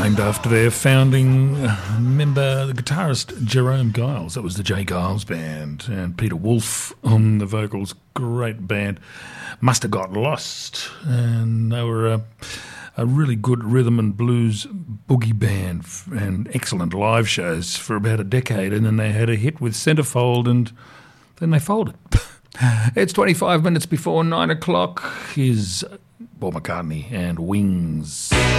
named after their founding member, the guitarist Jerome Giles. That was the J. Giles Band, and Peter Wolf on the vocals. Great band. Must Have Got Lost, and they were a really good rhythm and blues boogie band and excellent live shows for about a decade, and then they had a hit with Centerfold, and then they folded. It's 25 minutes before 9 o'clock. Here's Paul McCartney and Wings.